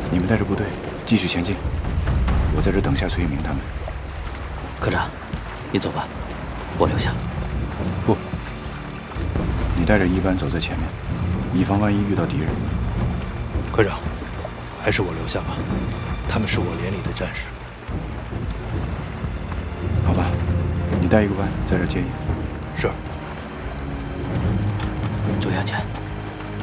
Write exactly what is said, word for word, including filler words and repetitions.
你们带着部队继续前进，我在这等下崔一鸣他们。 科长，你走吧，我留下。 不，你带着一班走在前面，以防万一遇到敌人。 科长，还是我留下吧，他们是我连里的战士。 好吧，你带一个班在这接应。 是。 注意安全。